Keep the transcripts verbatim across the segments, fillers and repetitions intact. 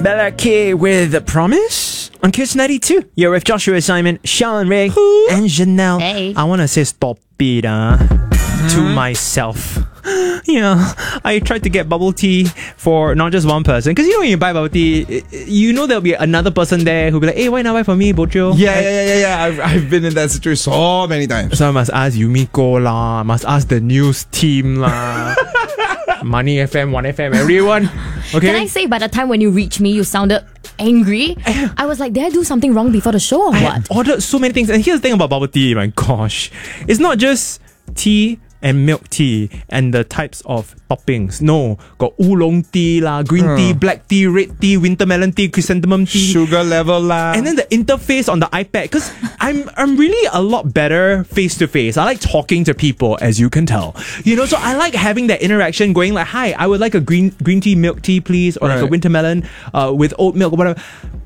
Bella K with Promise on Kiss ninety-two. You're with Joshua, Simon, Sean, Ray, and Janelle. Hey. I want to say stop it uh, mm-hmm. to myself. Yeah, I tried to get bubble tea for not just one person. Because you know when you buy bubble tea, you know there'll be another person there who'll be like, hey, why not buy for me, Bocho? Yeah, yeah, yeah, yeah. I've, I've been in that situation so many times. So I must ask Yumiko lah, must ask the news team lah. Money F M, one F M, everyone. Okay. Can I say, by the time when you reached me, you sounded angry? I was like, did I do something wrong before the show or I what? ordered so many things. And here's the thing about bubble tea, my gosh. It's not just tea and milk tea and the types of toppings. No, got oolong tea lah, green uh. tea, black tea, red tea, winter melon tea, chrysanthemum tea, sugar level lah, and then the interface on the iPad. Because I'm I'm really a lot better face to face. I like talking to people, as you can tell. You know, so I like having that interaction, going like, "Hi, I would like a green green tea, milk tea, please," or right. like a winter melon uh, with oat milk or whatever.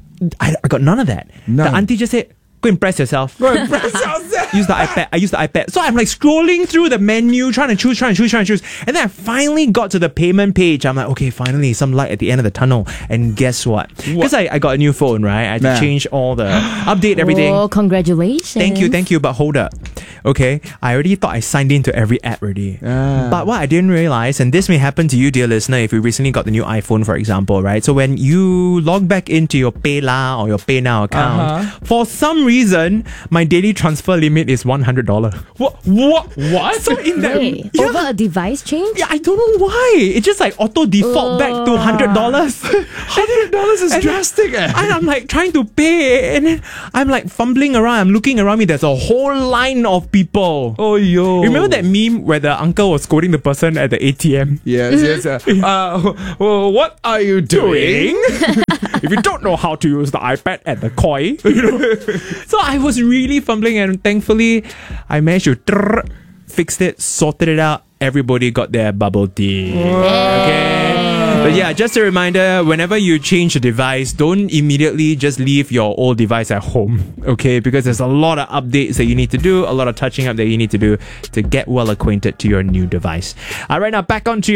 I, I got none of that. None. The auntie just said, go impress yourself. Go impress yourself. Use the iPad. I use the iPad. So I'm like scrolling through the menu, trying to choose, trying to choose, trying to choose. And then I finally got to the payment page. I'm like, okay, finally, some light at the end of the tunnel. And guess what? Because I, I got a new phone, right? I had to nah. change all the, update everything. Oh, congratulations. Thank you, thank you. But hold up. Okay, I already thought I signed into every app already. Ah. But what I didn't realize, and this may happen to you, dear listener, if you recently got the new iPhone, for example, right? So when you log back into your PayLah or your PayNow account, uh-huh. for some reason, my daily transfer limit is one hundred dollars. What? What? What? So in that, Wait, yeah, over a device change? Yeah, I don't know why. It just like auto default uh. back to one hundred dollars. one hundred dollars is and drastic. Eh? And I'm like trying to pay, and then I'm like fumbling around. I'm looking around me. There's a whole line of people. Oh, yo. Remember that meme where the uncle was scolding the person at the A T M? Yes, yes. Uh, uh, well, what are you doing? If you don't know how to use the iPad at the koi. You know? So I was really fumbling, and thankfully I managed to trrr, fixed it, sorted it out. Everybody got their bubble tea. Okay. But yeah, just a reminder, whenever you change a device, don't immediately just leave your old device at home, okay? Because there's a lot of updates that you need to do, a lot of touching up that you need to do to get well acquainted to your new device. All right, now back on to